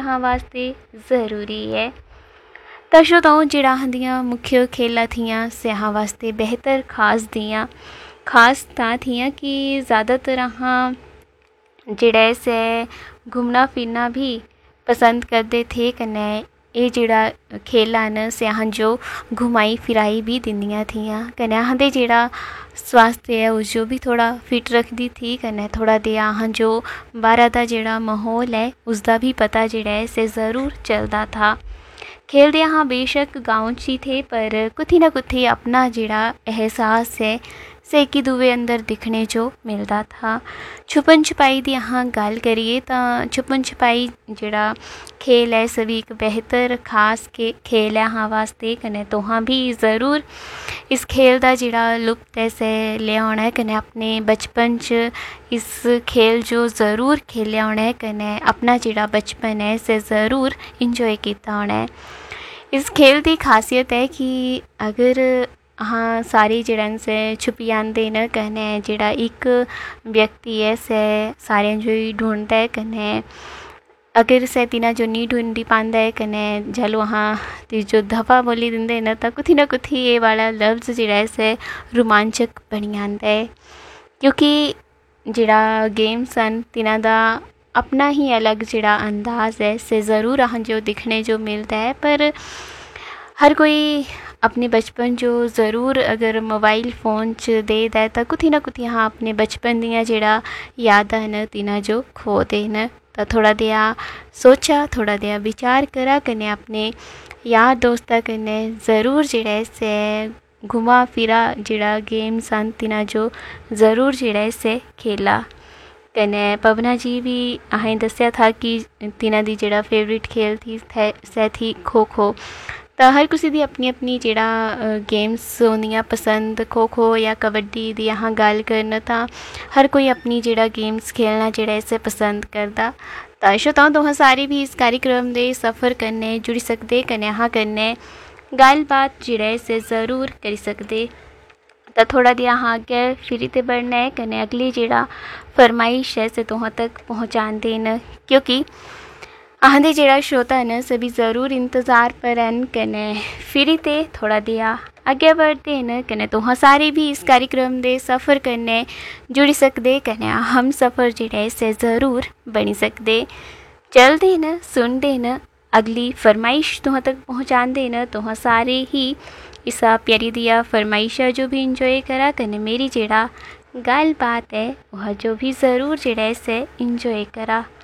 यहाँ वास्ते ज़रूरी है। तो श्रोताओ जिहड़ा हंदियाँ मुख्य खेला थियां यहाँ वास्ते बेहतर खास तां थियां कि ज़्यादातर अहाँ जिहड़ा से घूमना फिरना भी पसंद करते थे। कन्नै ये जिहड़ा खेला न से अहाँ जो घुमाई फिराई भी दिंदियां थियां। कन्नै अहाँ दे जिहड़ा स्वास्थ्य है उस जो भी थोड़ा फिट रखदी थी। कन्नै थोड़ा देआ अहाँ जो बाहर दा जिहड़ा माहौल है उसका भी पता जिहड़ा है से ज़रूर चलता था। खेलते अहाँ बेशक गाँव च ही थे पर कुत्थी ना कुत्थी अपना जिहड़ा एहसास है से एक दूए अंदर दिखने जो मिलता था। छुपन छुपाई की अहाँ गल करिए तो छुपन छुपाई जिहड़ा खेल है सभी एक बेहतर खास खेल है अहाँ वास्ते। कन्नै तुहां भी ज़रूर इस खेल का जिहड़ा लुप्त है से लिया होना है। कन्नै अपने बचपन च इस खेल जो ज़रूर खेलिया होना है। कन्नै अपना जिहड़ा बचपन है से ज़रूर इंजॉय किया होना है। इस खेल की खासियत है कि अगर हाँ सारे जड़न से छुपी आते न। कन्नै जिहड़ा एक व्यक्ति है से सारे जो ढूंढता है। कन्नै अगर से तिना जो नहीं ढूंढी पाता है कन्नै जलो हाँ जो दफा बोली देंदे न तो कुत्थी ना कुत्थी ये वाला लफ्ज़ जिहड़ा है से रोमांचक बनी आंदा है। क्योंकि जिहड़ा गेम सन तिना दा अपना ही अलग जिहड़ा अंदाज है से ज़रूर अहाँ जो दिखने जो मिलता है। पर हर कोई अपने बचपन जो ज़रूर अगर मोबाइल फ़ोन च देता है तो कुत्थी ना कुत्थी हाँ अपने बचपन दियां जिहड़ा यादां न तिना जो खो दे न। तो थोड़ा देआ सोचा थोड़ा देआ विचार करा कन्नै अपने यार दोस्तां कन्नै ज़रूर जिहड़ा है से घुमा फिरा जिहड़ा गेम सन तिना जो ज़रूर जिहड़ा है से खेला। कन्नै पवना जी भी अहें दस्या था कि तिना दी जिहड़ा फेवरेट खेल थी सै थी खो खो। तो हर किसी दी अपनी अपनी जिहड़ा गेम्स होंदियां पसंद खो खो या कबड्डी दी अहाँ गल करन तो हर कोई अपनी जिहड़ा गेम्स खेलना जिहड़ा इसे पसंद करदा। तो श्रोताओ तुहां सारे भी इस कार्यक्रम दे सफ़र कन्नै जुड़ी सकदे। कन्नै अहाँ कन्नै गल बात जिहड़ा इसे ज़रूर करी सकदे। तो थोड़ा देआ अहाँ अग्गै फिरी ते बढ़ना है। कन्नै अगली जिहड़ा फरमाइश है से तुहां तक पहुँचांदे न। क्योंकि अहाँ दे जिहड़ा श्रोता न सभी ज़रूर इंतज़ार पर हैं। कन्नै फिरी ते थोड़ा देआ अग्गै बढ़दे न। कन्नै तुहां सारे भी इस कार्यक्रम दे सफ़र कन्नै जुड़ी सकदे। कन्नै हम सफ़र जिहड़ा इसे ज़रूर बनी सकदे। चलदे न सुनदे न अगली फरमाइश तुहां तक पहुँचांदे न। तुहां सारे ही इसा प्यारी दिया फरमाइशा जो भी इंजॉय करा। कन्नै मेरी जिहड़ा गल बात है वह जो भी ज़रूर जिहड़ा इसे इंजॉय करा।